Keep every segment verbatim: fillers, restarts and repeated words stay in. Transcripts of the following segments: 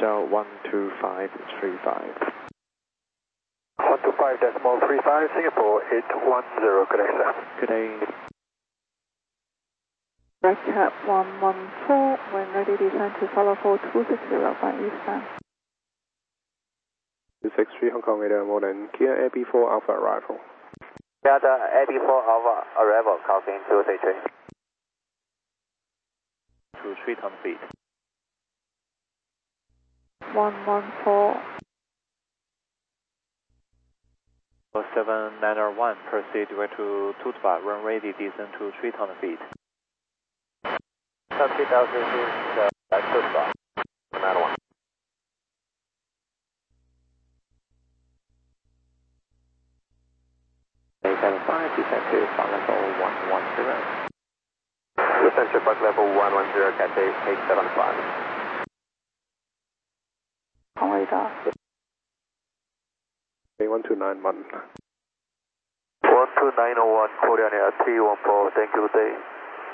Hotel one two five three five. one two five decimal three five, Singapore eight one zero, good day, sir. Good day. Red Cat one one four, when ready descend to follow four two six zero by eastbound. two six three Hong Kong radar morning, Kia A B four Alpha arrival. Kia A B four Alpha arrival, crossing two three three. To Triton feet. one one four. seven nine one, proceed direct to Tutba, run ready descend to Triton feet. three thousand feet, uh, Tutba, nine one. eight seven five, descend to flight level one one zero. Descend to flight level one one zero, Cathay eight seven five. On radar. A one two nine one. one two nine zero one, Korean Air three one four, thank you, good day.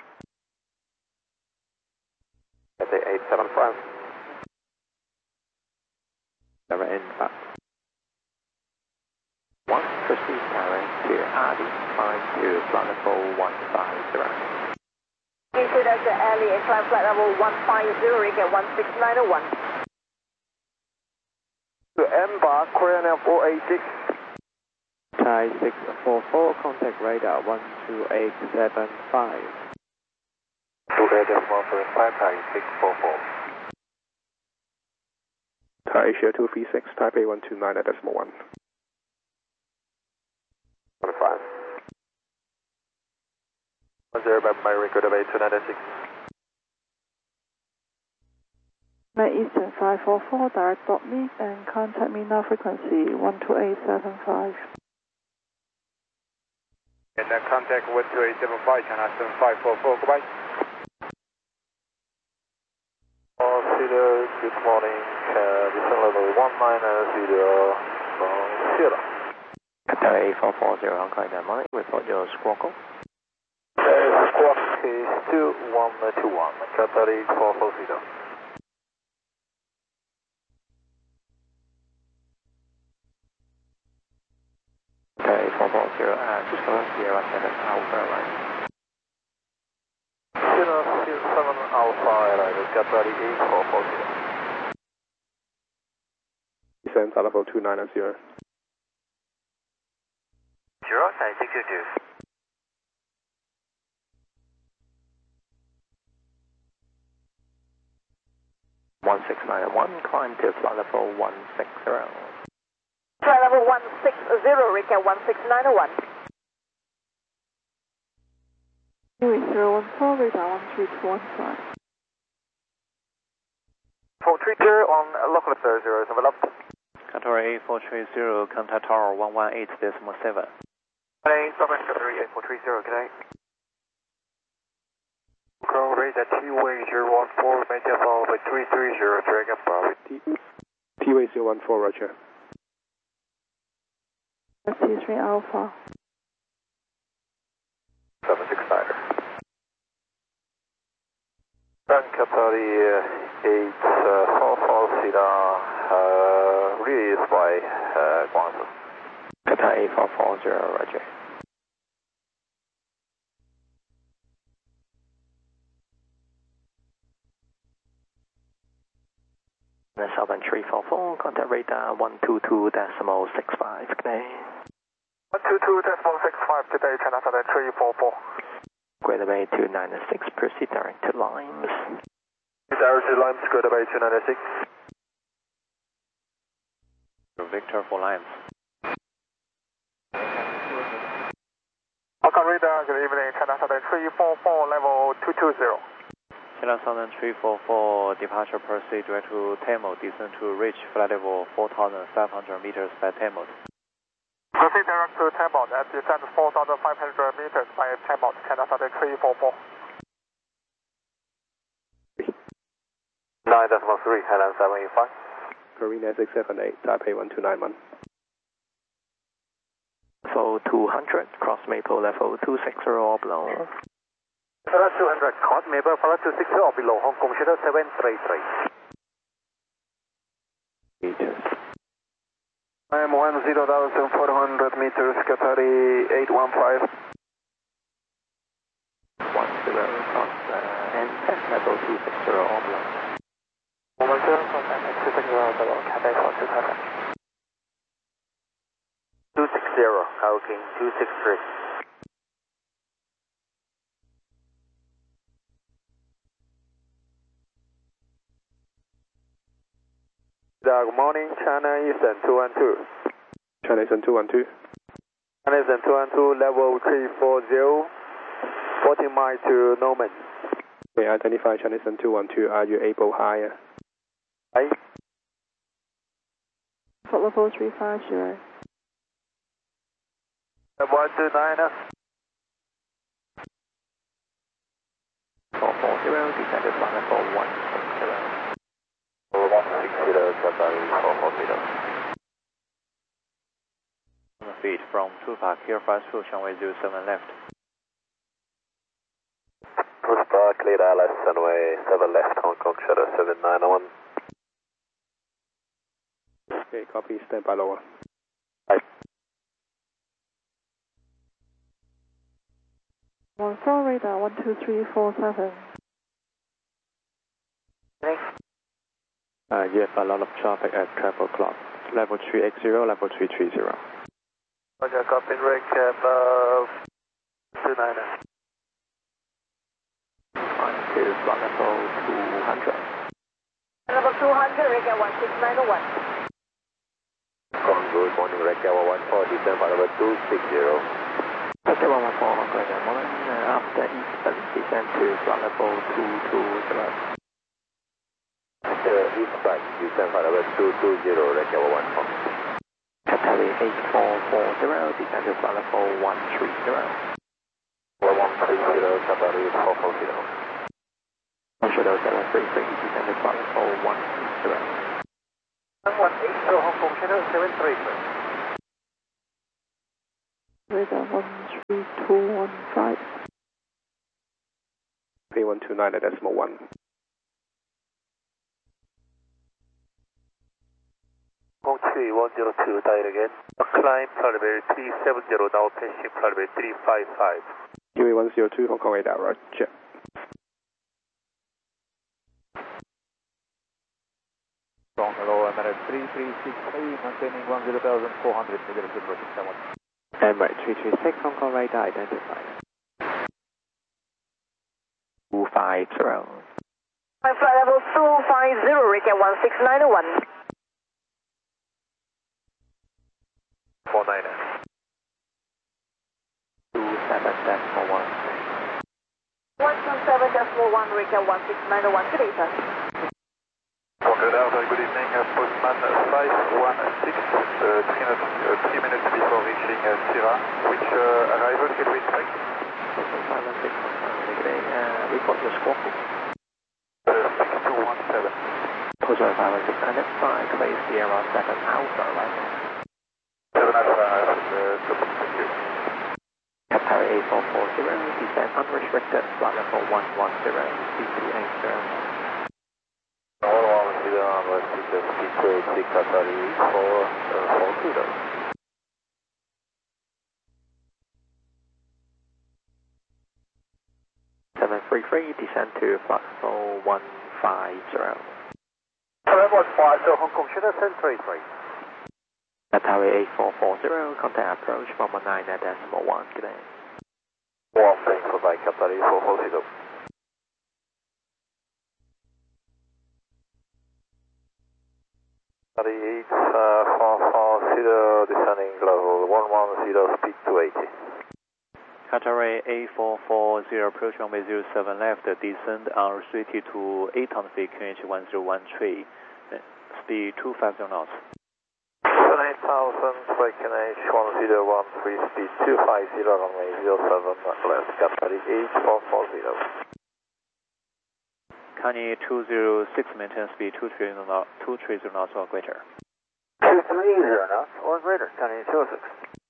Cathay eight seven five. Direct inbound. one, proceed direct to Ali, climb to flight level one five zero. Into Delta Ali and climb flight level one five zero, you get one six nine zero one. To Embark, Korean Air four eight six. Thai six four four, contact radar one two eight seven five. two eight seven five, Thai six four four. Thai Asia two three six, Taipei one two nine at decimal one. one five. one zero by my record of eight two nine six. May Eastern five four four, direct dot me and contact me now frequency one two eight seven five. And then contact one two eight seven five, China seven five four four, goodbye. Oh, Celia, good morning, uh, descent level one nine zero from Sierra. Cathay eight four four zero, Hong Kong Dynamic, report your squawk call. Uh, squawk is two one two one, Cathay eight four four zero. eight four four zero, uh, just go Sierra seven Alpha line. Sierra seven Alpha Airline, Cathay eight four four zero. Descend flight level two nine zero. Zero, Thai six two two. one six nine one, climb to flight level one six zero. Flight level one six zero, recap one six nine zero one. Louis zero one four, radar one three two one five. four three zero on local zero zero, developed. Qatar eight four three zero, contact tower one one eight decimal seven. Hey, Southern Qatar eight four three zero, good day. Ground rate at T-Way zero one four, maintain follow by three three zero, Dragon Bravo. T-Way zero one four, roger. T three Alpha. seven six nine. Southern Qatar eight four four Cedar, uh, released by uh, Guangzhou. Qatar eight four four zero, roger. Southern three four four, contact radar one two two decimal six five, good day. one two two decimal six five, good day, China Southern three four four. Greater Bay two nine six, proceed direct to Limes. Direct to Limes, Greater Bay two nine six. Victor for Limes. Hong Kong radar, good evening, China Southern three four four, level two two zero. China Southern three four four, departure proceed direct to Tamo, descend to reach flight level four thousand five hundred meters by Tamo. Proceed direct to Tamo, at descend four thousand five hundred meters by Tamo, China Southern three four four. nine decimal three, Hainan seven eight five. Marina six seven eight, Taipei one two nine one. For two hundred, cross Maple level two six zero or below. Flight two hundred, cross Maple, flight two six zero below, Hong Kong Shuttle seven three three. I am one zero thousand four hundred meters, Qatari eight one five. one zero, cross uh, and test level two six zero on land. 我们最后contact two six zero level, Cathay four two seven. two six zero, Hurricane two six three. Good morning, China Eastern two one two. China Eastern two one two. China Eastern two one two, level three four zero, fourteen miles to Norman. We identify China Eastern two one two. Are you able higher? Aye. Flight level three five zero. one two nine. four four zero, descended flight level one six zero. one six zero, Qatari four four zero. Feet from two Park, here fast fuel runway zero seven left. Two Star, clear Dallas, runway seven left, Hong Kong Shadow seven nine one. Okay, copy. Stand by lower. Aye. One four radar one two three four seven. Uh, you have a lot of traffic at twelve o'clock. Level three eight zero, level three three zero. Roger, copy, recap, uh, two nine. On to flight level two hundred. Level two hundred, recap one six nine one. Good morning, recap one four, descend flight level two six zero. Okay, one one four, good morning. Uh, after Eastern, descend to flight level two two zero. After Eastern, descend flight level two two zero, recap one four. Qatari eight four four zero, descend to flight level one three zero. one three zero, Qatari four four zero. Shadow seven three three, descend to flight level one eight zero. one eight zero, Hong Kong Shadow seven three three. Radar one three two one five. P one two nine at decimal one. Hong three one zero two, dial again. Climb flight level three seven zero, now passing flight level three five five. Q A one zero two, Hong Kong radar, roger. From hello, I'm at three three six three, maintaining one zero thousand four hundred meters in approaching someone. And right, three three six, Hong Kong radar identified. two five zero. Flight level two five zero, recap one six nine one. four nine. two seven decimal one. one two seven decimal one, recap one six nine one. Good day, sir. Good afternoon, good evening, uh, Postman five one six, uh, three, minutes, uh, three minutes before reaching uh, Sierra. Which uh, arrival can we expect? five one six, good day, uh, report your squawk. Uh, six two one seven. Postman five one six, identify, Clay Sierra seven Alpha, right? seven Alpha, uh, thank you. Qatari eight four four zero, descend unrestricted, flight level one one zero, C two eight zero. All one zero, unrestricted, C two eight six, Qatari four four zero. seven three three, descend to flight level one five zero. seven one five zero, Hong Kong Shadow seven three three. Qatari eight four four zero, contact approach one one nine at decimal one, good day. One thanks for by Qatari four four zero. Qatari eight four four zero, descending level one one zero, speed two eighty. Qatari eight four four zero, approach runway zero seven left, descend unrestricted to eight thousand feet, Q H one zero one three, speed two five zero knots. nine thousand, Q H one zero one three, speed two five zero, runway zero seven left, Qatari eight four four zero. Kanye two zero six, maintain speed two three zero knots, two three zero knots or greater. two three zero knots or greater, Kanye two six.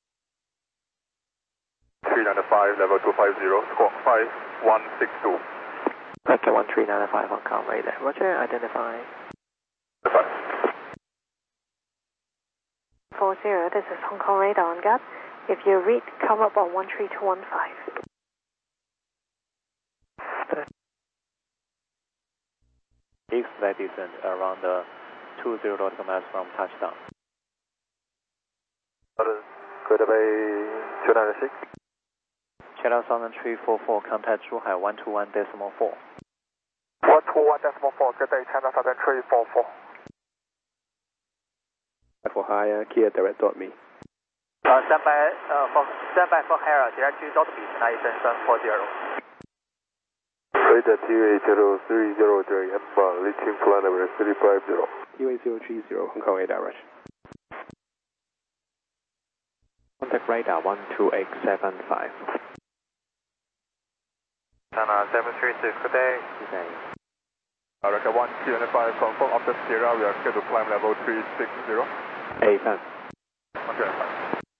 three nine five, level two five zero, squawk five one six two. Okay, one three nine five, Hong Kong radar. Roger, identify. five. four zero, this is Hong Kong radar on gap. If you read, come up on one three two one five. X-flight descent around uh, two zero nautical miles from touchdown. Good Bay two ninety-six. Channel Southern three four four, contact Zhuhai one two one decimal four. one two one decimal four, good day, China Southern three four four. For higher, Kia direct dot me. Uh, stand by, uh, for, stand by for higher, direct to dot me, Chennai Eastern seven four zero. Radar T A zero three zero three, inbound, reaching flight number three five zero. T A zero three zero, Hong Kong radar rush. Contact radar one two eight seven five. China seven three six, good day. Good day. Uh, record one two five, confirm after Sierra, we are scheduled to climb level three six zero. eight five. one two five.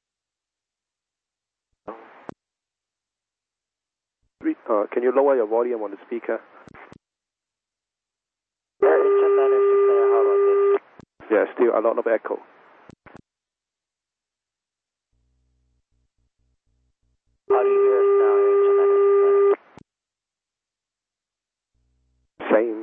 Uh, can you lower your volume on the speaker? Yeah, engine ninety-six, uh, how about this? Yeah, still a lot of echo. How do you hear us now, engine ninety-six? Same.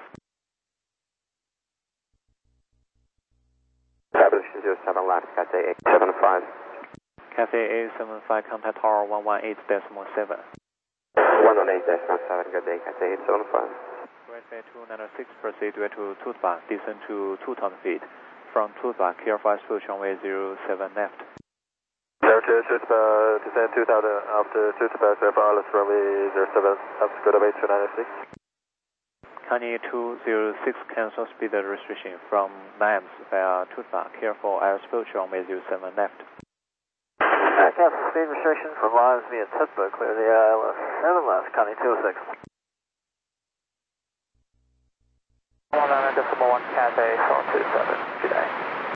Establishing zero seven left, Cathay eight seven five. Cathay eight seven five, contact tower one one eight decimal seven. one one eight decimal seven, good day, Cathay eight seven five. Great Bay two ninety-six, proceed direct to Tutba, descend to two thousand feet. From Tutba, clear for approach runway zero seven left. zero two, Tutba, descend two thousand after Tutba, clear for Alice runway zero seven, that's good Bay two ninety-six. Kanye two zero six, cancel speed restriction from Lambs via Tutba, clear for approach runway zero seven left. Uh, cancel speed restriction from lines via Tutba, clear the I L S seven left, Connie two oh six. one nine decimal one, Cathay four two seven, good day.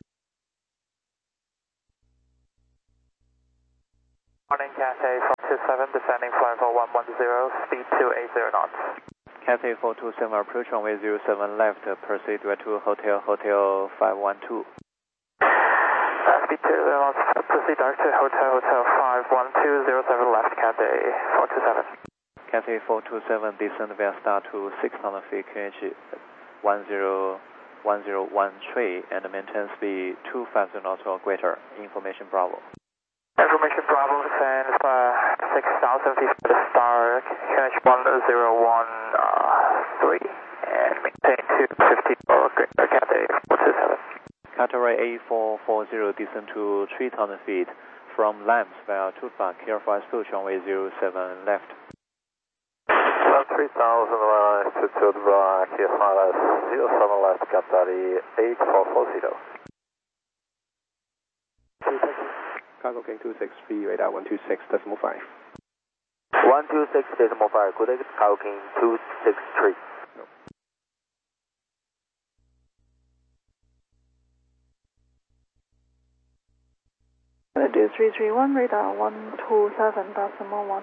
Morning, Cathay four two seven, descending flight for one one zero, speed two eighty knots. Cathay four two seven, approach runway zero seven left, proceed direct to Hotel Hotel five one two. Uh, speed two zero knots, proceed direct to Hotel Hotel five one two zero seven left, Cathay four two seven. Cathay four two seven, descend via star to six thousand feet, Q H one zero one zero one three, and maintain speed two fifty knots or greater. Information Bravo. Information Bravo, descend uh, six thousand feet for the star, Q H one zero one three, and maintain two fifty or greater, Cathay four two seven. Qatar A four four zero, descend to three thousand feet. From Lambs via Tutba, clear for approach runway zero seven left. three thousand right to Tutba, clear for Alice zero seven left, Qatar eight four four zero. Cargo King two six three, radar one two six decimal five. one two six decimal five, good day, Cargo King two six three. Radio three three one, radar one two seven decimal one.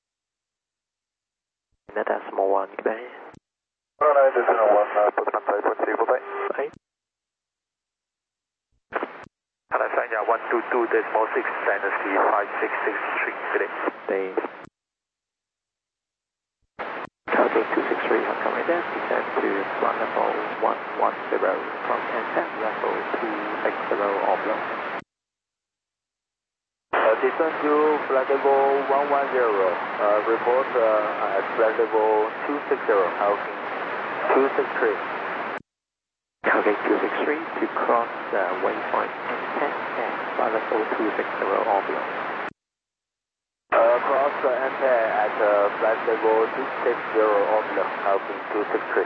Decimal one, good day. one nine decimal one, uh, put on five point two, good day. Right. Hello, Sanya one two two decimal six, Dynasty five six six three, good day. Day. Cargo two six three, Hong Kong radar, descend to flight level one one zero, from N level two six zero oblong. Uh, descend to flight level one one zero, uh, report uh, at flight level two six zero, Hawking two six three. Cargo two six three to cross the uh, waypoint N ten and flight level two six zero oblong. Uh, cross the N ten at uh, flight level two six zero oblong, Hawking two six three.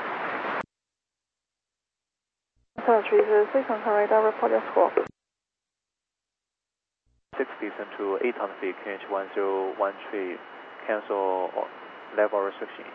Hotel three zero six, Hong Kong radar, report your score. six, descend to eight thousand feet, Q H one zero one three, cancel level restriction.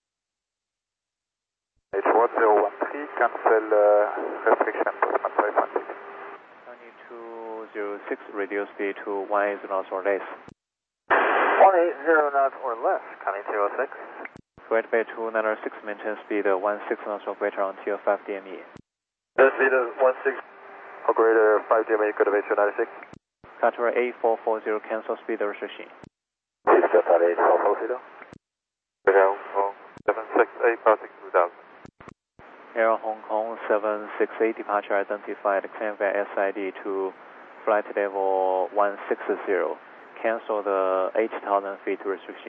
H one zero one three, cancel uh, restriction, Postman five one six. two zero six, reduce speed to one eighty knots or less. one eighty knots or less, coming two oh six. Great Bay two ninety-six, maintain speed one sixteen knots or greater until five D M E. The speed is one six Operator five G M A, good of eight two nine six. Qatar A four four zero, cancel speed restriction. It's Qatar eight four four zero. Air Hong Kong seven six eight, passing two thousand. Air Hong Kong seven six eight, departure identified, climb via S I D to flight level one six zero. Cancel the eight thousand feet restriction.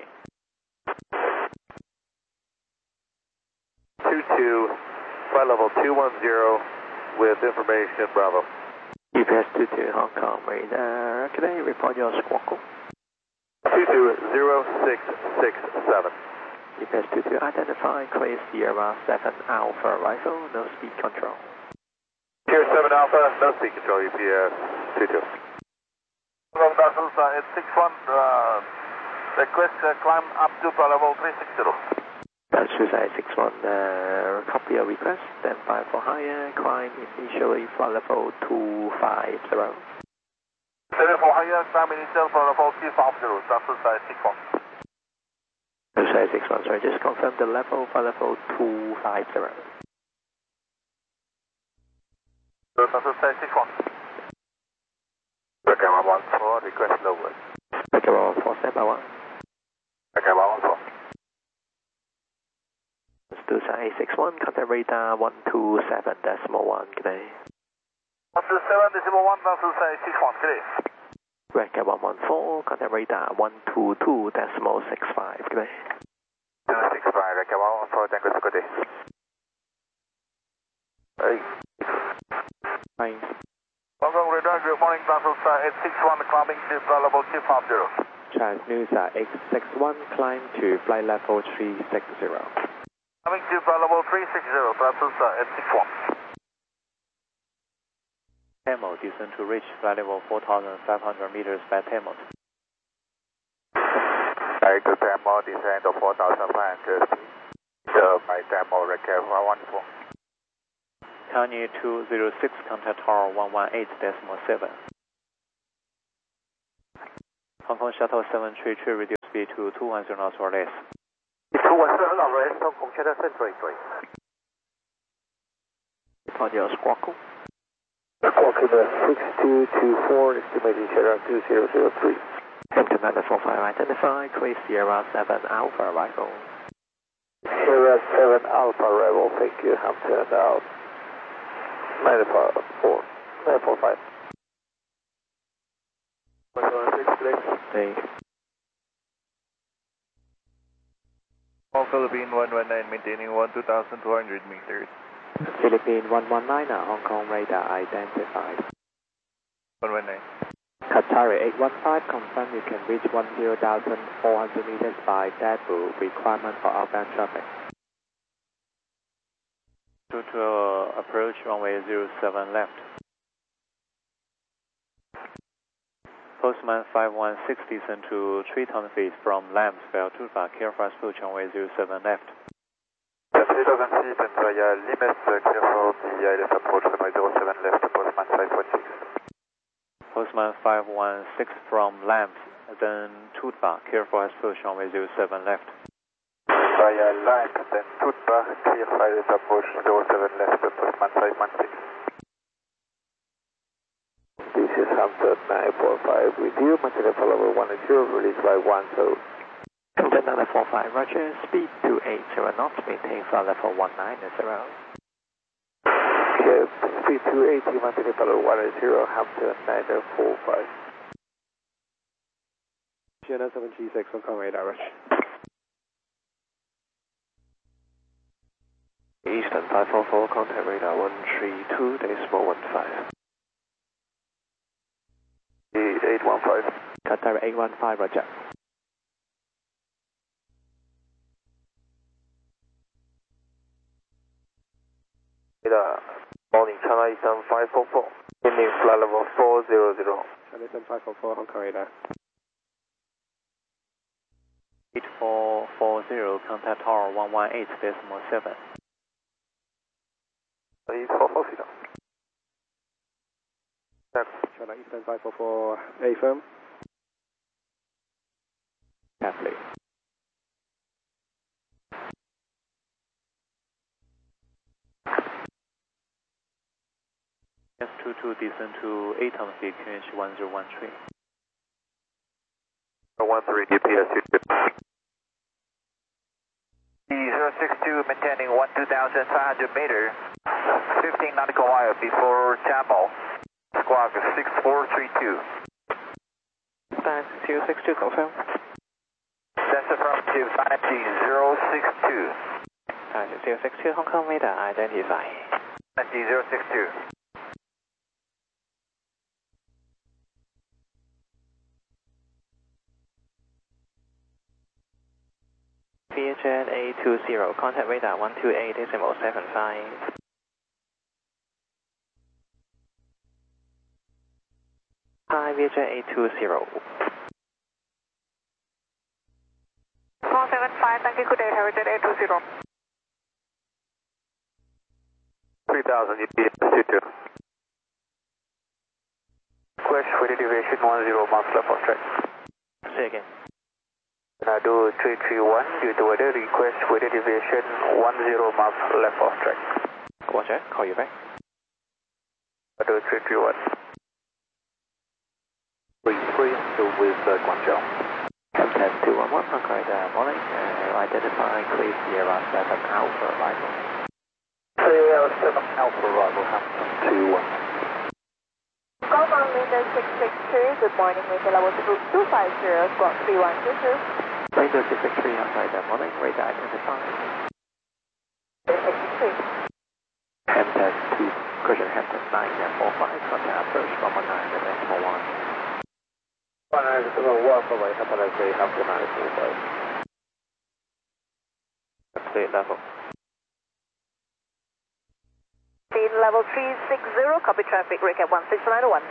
two two, flight level two one zero with information Bravo. U P S two two Hong Kong radar, can I report your squawk? two two zero six six seven. U P S two two identify, clear Sierra seven Alpha rifle, no speed control. Sierra seven Alpha, no speed control, U P S two two. Hello, Brussels, uh, it's six one, uh, request uh, climb up to flight level three six zero. That's Suicide six one, uh, copy your request, stand by for higher, climb initially flight level two five zero. Seven for higher, climb initial flight level two five zero, Brussels, uh, six one. Suicide six one, sorry, just confirm the level, flight level two five zero. Brussels, uh, six one. Beckham one one four, request lower. Beckham one one four, stand by one. Beckham one one four. Suicide six one, contact radar one two seven decimal one, good day. one two seven decimal one, Brussels, uh, six one, good day. Beckham one one four, contact radar one two two decimal six five, good day. two six five, Beckham one one four, thank you, good day. Hey. Fine. Hong Kong radar, good morning, Brussels, uh, eight six one, climbing to flight level two five zero. Transnusa eight six one, climb to flight level three six zero. Coming to flight level three six zero, Brussels, uh, eight six one. Thermal, descend to reach flight level four thousand five hundred meters by Thermal. I to Thermal, descend to four thousand five hundred feet. So, by Thermal, request one one four. Tanya two zero six, contact tower one one eight decimal seven. Hong Kong Shuttle seven three three, reduce speed to two one zero knots or less. two one zero knots or less, Hong Kong Shuttle seven three three. Report your squawk. Squawk in the six two two four, estimated Sierra two zero zero three. Captain Commander four five, identify, clear Sierra seven Alpha rifle. Sierra seven Alpha Rebel, thank you, have turned out. nine four, nine four five. one one six, Thank you. All Philippine one one nine, maintaining one two thousand two hundred meters. Philippine one one nine, Hong Kong radar identified. one one nine. Qatari eight one five, confirm you can reach ten thousand four hundred meters by Daegu, requirement for outbound traffic. To, to uh, approach runway zero seven left. Postman five one six, descend to three thousand feet from Lambs, Beltuva, careful approach runway zero seven left. three thousand feet and via Limes, uh, clear for the I L S approach runway zero seven left, Postman five one six. Postman five one six from Lambs, then Tutva, careful approach runway zero seven left. Via Lime, then Tutba, clear for I L S approach zero seven left, Postman five one six. This is Hampton nine four five with you, maintain follow one zero, release by one zero. Captain Commander four five, roger, speed two eight zero knots, maintain flight level one nine zero. Okay, speed two eighty, maintain follow one zero, Hampton nine four five. Sierra seven three six, Hong Kong radar, rush. Eastern five four four, contact radar one three two decimal one five. eight one five. Qatar eight one five, roger. Radar, morning, China Eastern five four four, ending flight level four zero zero. China Eastern five four four, Hong Kong radar. eight four four zero, contact tower one one eight decimal seven. eight four four zero. China Eastern five four four, A firm. Carefully. S two two, descend to eight thousand feet, Q N H one zero one three. one three, G P S two two. zero six two, maintaining one two thousand five hundred meter, fifteen nautical mile before Tambo, squawk six four three two. That's zero six two, confirm. That's affirmative, Vanity zero six two. That's zero six two, Hong Kong radar, identify. Vanity zero six two. Vietjet A two zero, contact radar one two eight decimal seven five. Hi, Vietjet A two zero. four seven five, thank you, good day, Vietjet A two zero. three thousand, G P S two two. Request for deviation one zero miles left of track. Say again. Now do three three one, due to weather, request for deviation one zero miles left of track. Roger, call you back. I do three three one. three three, still with uh, Guangzhou. Contact two one one, Hong Kong radar, morning, uh, identify clear Sierra seven Alpha arrival. Sierra seven Alpha arrival, Hampton two one. Golf leader six six two, good morning, Major level two five zero, squawk three one two two. Radar six six three, Hong Kong radar, morning, radar identify. six six three. Hampton two, Cushion Hampton nine and four five, contact approach from one nine and decimal one. one nine decimal one, for my Hampton three, Hampton nine four five. Complete level. Speed level three six zero, copy traffic, recap one six nine one.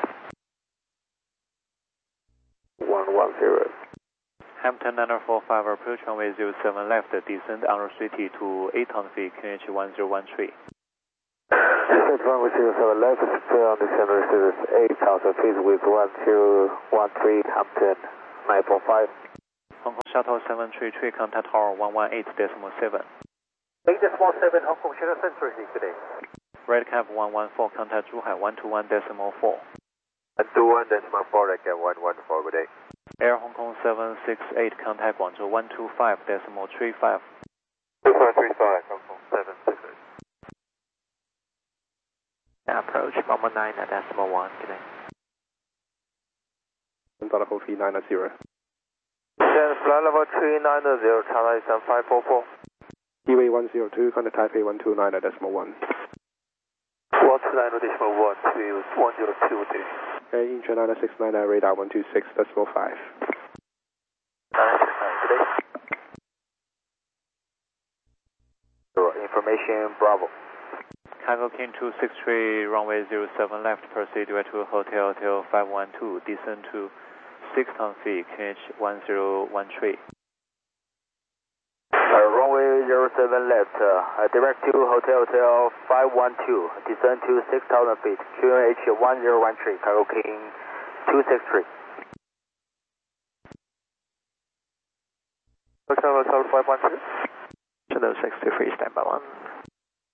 one one zero. Hampton nine four five, approach runway zero seven left, descend on three to eight thousand feet, Q N H one zero one three. Descend runway zero seven left, still on descent receivers eight thousand feet with one zero one three, Hampton nine four five. Hong Kong Shuttle seven three three, contact tower one one eight decimal seven. eight decimal seven, Hong Kong Shuttle Center today. Red Cap one one four, contact Zhuhai one two one decimal four. one two one decimal four, Red Cap one one four, good day. Air Hong Kong seven six eight, contact Guangzhou one two five decimal three five. two five three five, Hong Kong seven six eight. Approach from one nine and decimal one, good day. Dollar four three nine zero. Descend flight level three nine zero, China Eastern five four four. E W A one zero two, contact Taipei one two nine decimal one. one two nine decimal one to one zero two, Air Incheon nine six nine, radar one two six decimal five. nine six nine, good day. Information, Bravo. Cargo King two six three, runway zero seven left, proceed direct to Hotel Hotel five one two, descend to six thousand feet, Q N H one zero one three. Uh, runway zero seven left, uh, direct to Hotel Hotel five one two, descend to six thousand feet, Q N H one zero one three, Cargo King two six three. Hotel Hotel five one two. Channel six two three, stand by one.